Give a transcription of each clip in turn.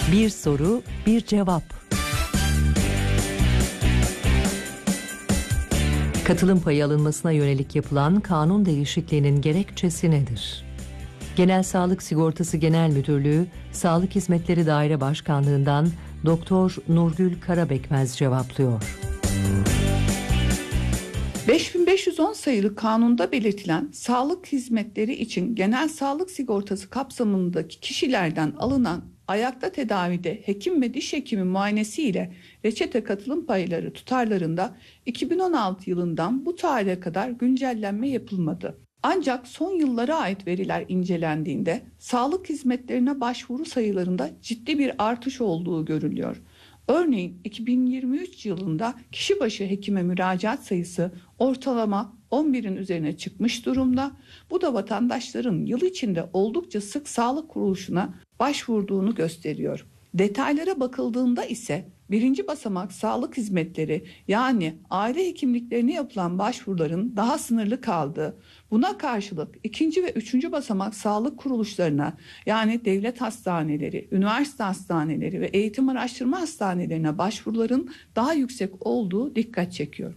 Bir soru, bir cevap. Katılım payı alınmasına yönelik yapılan kanun değişikliğinin gerekçesi nedir? Genel Sağlık Sigortası Genel Müdürlüğü, Sağlık Hizmetleri Daire Başkanlığından Doktor Nurgül Karabekmez cevaplıyor. 5510 sayılı kanunda belirtilen sağlık hizmetleri için genel sağlık sigortası kapsamındaki kişilerden alınan ayakta tedavide hekim ve diş hekimi muayenesi ile reçete katılım payları tutarlarında 2016 yılından bu tarihe kadar güncellenme yapılmadı. Ancak son yıllara ait veriler incelendiğinde sağlık hizmetlerine başvuru sayılarında ciddi bir artış olduğu görülüyor. Örneğin 2023 yılında kişi başı hekime müracaat sayısı ortalama 11'in üzerine çıkmış durumda. Bu da vatandaşların yıl içinde oldukça sık sağlık kuruluşuna başvurduğunu gösteriyor. Detaylara bakıldığında ise birinci basamak sağlık hizmetleri yani aile hekimliklerine yapılan başvuruların daha sınırlı kaldığı, buna karşılık ikinci ve üçüncü basamak sağlık kuruluşlarına yani devlet hastaneleri, üniversite hastaneleri ve eğitim araştırma hastanelerine başvuruların daha yüksek olduğu dikkat çekiyor.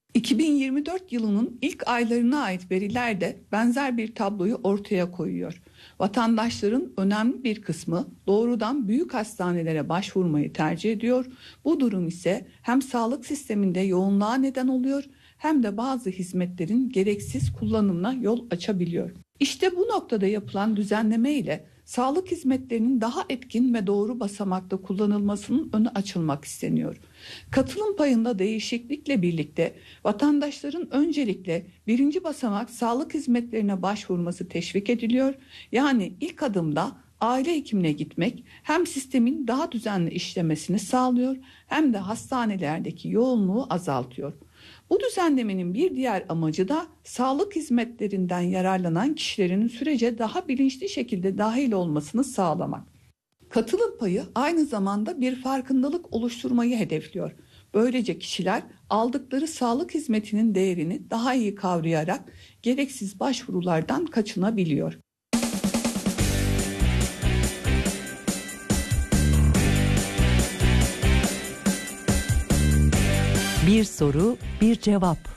2024 yılının ilk aylarına ait veriler de benzer bir tabloyu ortaya koyuyor. Vatandaşların önemli bir kısmı doğrudan büyük hastanelere başvurmayı tercih ediyor. Bu durum ise hem sağlık sisteminde yoğunluğa neden oluyor hem de bazı hizmetlerin gereksiz kullanımına yol açabiliyor. İşte bu noktada yapılan düzenleme ile sağlık hizmetlerinin daha etkin ve doğru basamakta kullanılmasının önü açılmak isteniyor. Katılım payında değişiklikle birlikte vatandaşların öncelikle birinci basamak sağlık hizmetlerine başvurması teşvik ediliyor. Yani ilk adımda aile hekimine gitmek hem sistemin daha düzenli işlemesini sağlıyor hem de hastanelerdeki yoğunluğu azaltıyor. Bu düzenlemenin bir diğer amacı da sağlık hizmetlerinden yararlanan kişilerin sürece daha bilinçli şekilde dahil olmasını sağlamak. Katılım payı aynı zamanda bir farkındalık oluşturmayı hedefliyor. Böylece kişiler aldıkları sağlık hizmetinin değerini daha iyi kavrayarak gereksiz başvurulardan kaçınabiliyor. Bir soru, bir cevap.